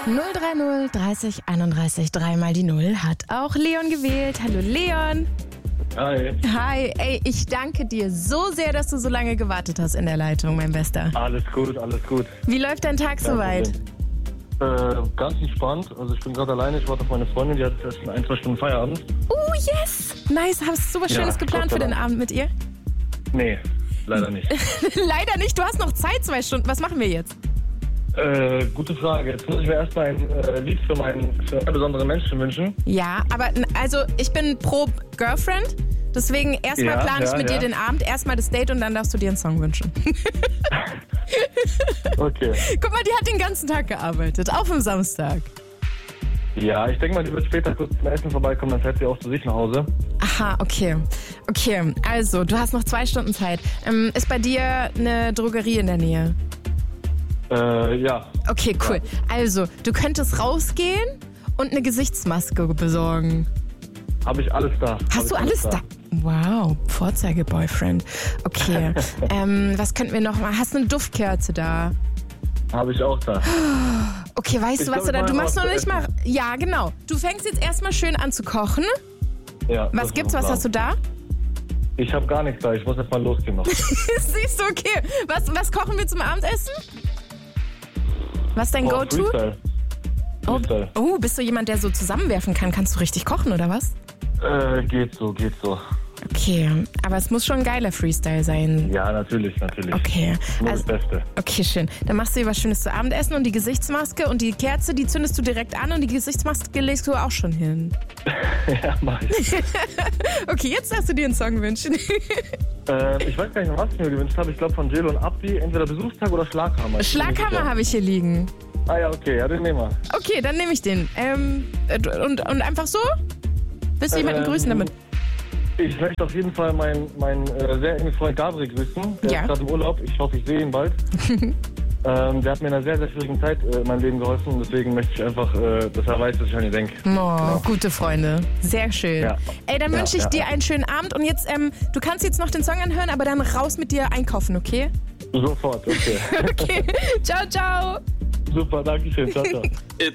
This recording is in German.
030 30 31 3 mal die 0 hat auch Leon gewählt. Hallo Leon. Hi. Hi, ey, ich danke dir so sehr, dass du so lange gewartet hast in der Leitung, mein Bester. Alles gut, alles gut. Wie läuft dein Tag soweit? Ganz entspannt. Also ich bin gerade alleine, ich warte auf meine Freundin, die hat erst in 1-2 Stunden Feierabend. Oh, yes! Nice, hast du was Schönes geplant für den Abend mit ihr? Nee, leider nicht. Leider nicht, du hast noch Zeit, 2 Stunden. Was machen wir jetzt? Gute Frage. Jetzt muss ich mir erstmal ein Lied für einen besonderen Menschen wünschen. Ja, aber also ich bin pro Girlfriend, deswegen erstmal plane ich mit dir den Abend, erstmal das Date und dann darfst du dir einen Song wünschen. Okay. Guck mal, die hat den ganzen Tag gearbeitet, auch am Samstag. Ja, ich denke mal, die wird später kurz zum Essen vorbeikommen, dann fährt sie auch zu sich nach Hause. Aha, okay. Okay, also du hast noch 2 Stunden Zeit. Ist bei dir eine Drogerie in der Nähe? Ja. Okay, cool. Ja. Also, du könntest rausgehen und eine Gesichtsmaske besorgen. Habe ich alles da. Hast du alles da? Wow, Vorzeige-Boyfriend. Okay, was könnten wir noch mal? Hast du eine Duftkerze da? Habe ich auch da. Okay, weißt du, was du machst noch nicht mal... Ja, genau. Du fängst jetzt erstmal schön an zu kochen. Ja. Was gibt's, was hast du da? Ich habe gar nichts da, ich muss jetzt mal losgehen noch. Siehst du, okay. Was kochen wir zum Abendessen? Was ist dein Go-To? Freestyle. Oh, bist du jemand, der so zusammenwerfen kann? Kannst du richtig kochen, oder was? Geht so. Okay, aber es muss schon ein geiler Freestyle sein. Ja, natürlich. Okay. Nur das Beste. Okay, schön. Dann machst du dir was Schönes zu Abendessen und die Gesichtsmaske und die Kerze, die zündest du direkt an und die Gesichtsmaske legst du auch schon hin. Ja, mach ich. Okay, jetzt darfst du dir einen Song wünschen. Ich weiß gar nicht mehr, was ich mir gewünscht habe. Ich glaube von Jill und Abdi, entweder Besuchstag oder Schlaghammer. Schlaghammer habe ich hier liegen. Ah ja, okay, ja, den nehmen wir. Okay, dann nehme ich den. Und einfach so? Willst du jemanden grüßen damit? Ich möchte auf jeden Fall meinen sehr engen Freund Gabriel grüßen. Der ist gerade im Urlaub. Ich hoffe, ich sehe ihn bald. Der hat mir in einer sehr, sehr schwierigen Zeit in meinem Leben geholfen. Deswegen möchte ich einfach, dass er weiß, dass ich an ihn denke. Oh, genau. Gute Freunde. Sehr schön. Ja. Ey, dann wünsche ich dir einen schönen Abend. Und jetzt, du kannst jetzt noch den Song anhören, aber dann raus mit dir einkaufen, okay? Sofort, okay. Okay. Ciao, ciao. Super, danke schön. Ciao, ciao.